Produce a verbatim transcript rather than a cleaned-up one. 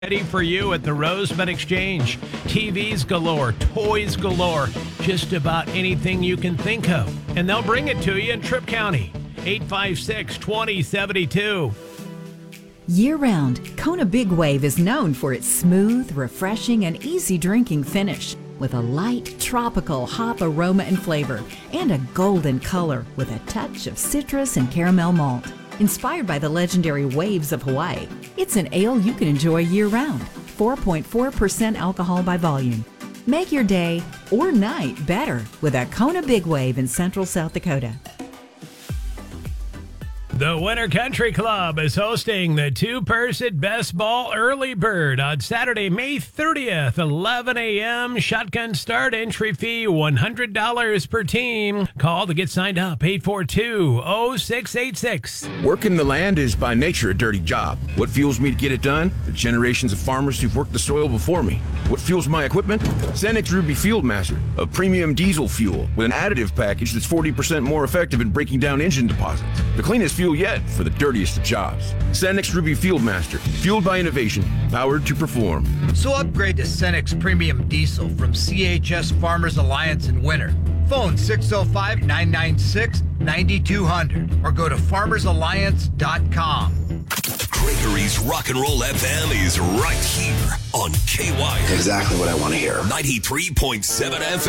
Ready for you at the Roseman Exchange. T Vs galore, toys galore, just about anything you can think of. And they'll bring it to you in Tripp County. eight five six, two zero seven two. Year-round, Kona Big Wave is known for its smooth, refreshing, and easy drinking finish with a light, tropical hop aroma and flavor and a golden color with a touch of citrus and caramel malt. Inspired by the legendary waves of Hawaii, it's an ale you can enjoy year-round. four point four percent alcohol by volume. Make your day or night better with a Kona Big Wave in Central South Dakota. The Winter Country Club is hosting the two-person Best Ball Early Bird on Saturday, May thirtieth, eleven a.m. Shotgun start, entry fee one hundred dollars per team. Call to get signed up, eight four two, zero six eight six. Working the land is by nature a dirty job. What fuels me to get it done? The generations of farmers who've worked the soil before me. What fuels my equipment? Cenex Ruby Fieldmaster, a premium diesel fuel with an additive package that's forty percent more effective in breaking down engine deposits. The cleanest fuel yet for the dirtiest of jobs. Cenex Ruby Fieldmaster, fueled by innovation, powered to perform. So upgrade to Cenex Premium Diesel from C H S Farmers Alliance in winter. Phone six oh five, nine nine six, nine two zero zero or go to farmers alliance dot com. Gregory's Rock and Roll F M is right here on K Y. Exactly what I want to hear. ninety-three point seven F M.